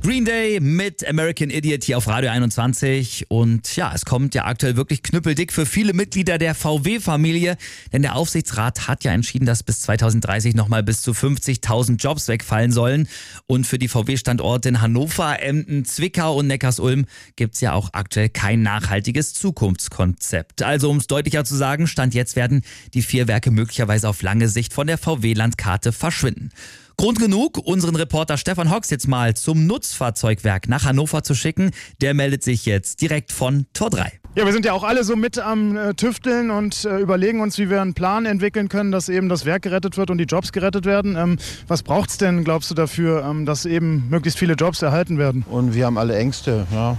Green Day mit American Idiot hier auf Radio 21 und ja, es kommt ja aktuell wirklich knüppeldick für viele Mitglieder der VW-Familie, denn der Aufsichtsrat hat ja entschieden, dass bis 2030 nochmal bis zu 50.000 Jobs wegfallen sollen und für die VW-Standorte in Hannover, Emden, Zwickau und Neckarsulm gibt's ja auch aktuell kein nachhaltiges Zukunftskonzept. Also um es deutlicher zu sagen, Stand jetzt werden die 4 Werke möglicherweise auf lange Sicht von der VW-Landkarte verschwinden. Grund genug, unseren Reporter Stefan Hocks jetzt mal zum Nutzfahrzeugwerk nach Hannover zu schicken. Der meldet sich jetzt direkt von Tor 3. Ja, wir sind ja auch alle so mit am Tüfteln und überlegen uns, wie wir einen Plan entwickeln können, dass eben das Werk gerettet wird und die Jobs gerettet werden. Was braucht's denn, glaubst du, dafür, dass eben möglichst viele Jobs erhalten werden? Und wir haben alle Ängste. Ja.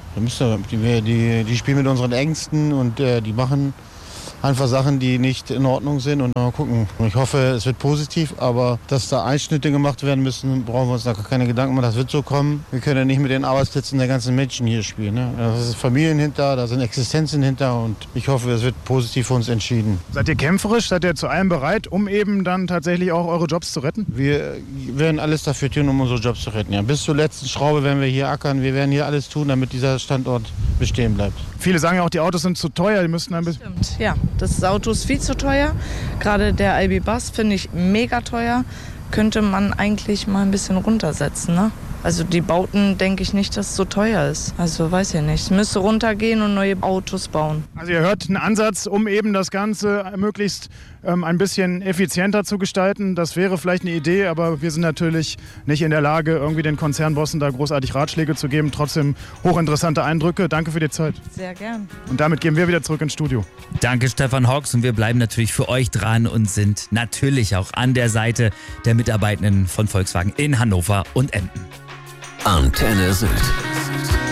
Die spielen mit unseren Ängsten und die machen einfach Sachen, die nicht in Ordnung sind und mal gucken. Ich hoffe, es wird positiv, aber dass da Einschnitte gemacht werden müssen, brauchen wir uns da keine Gedanken machen. Das wird so kommen. Wir können ja nicht mit den Arbeitsplätzen der ganzen Menschen hier spielen. Ne? Da sind Familien hinter, da sind Existenzen hinter und ich hoffe, es wird positiv für uns entschieden. Seid ihr kämpferisch? Seid ihr zu allem bereit, um eben dann tatsächlich auch eure Jobs zu retten? Wir werden alles dafür tun, um unsere Jobs zu retten. Ja. Bis zur letzten Schraube werden wir hier ackern. Wir werden hier alles tun, damit dieser Standort bestehen bleibt. Viele sagen ja auch, die Autos sind zu teuer. Die müssten ein bisschen... Stimmt, ja. Das Auto ist viel zu teuer. Gerade der IB Bus finde ich mega teuer. Könnte man eigentlich mal ein bisschen runtersetzen, ne? Also die Bauten denke ich nicht, dass es so teuer ist. Also weiß ich nicht. Es müsste runtergehen und neue Autos bauen. Also ihr hört einen Ansatz, um eben das Ganze möglichst ein bisschen effizienter zu gestalten. Das wäre vielleicht eine Idee, aber wir sind natürlich nicht in der Lage, irgendwie den Konzernbossen da großartig Ratschläge zu geben. Trotzdem hochinteressante Eindrücke. Danke für die Zeit. Sehr gern. Und damit gehen wir wieder zurück ins Studio. Danke Stefan Hocks und wir bleiben natürlich für euch dran und sind natürlich auch an der Seite der Mitarbeitenden von Volkswagen in Hannover und Emden. Antenne Süd.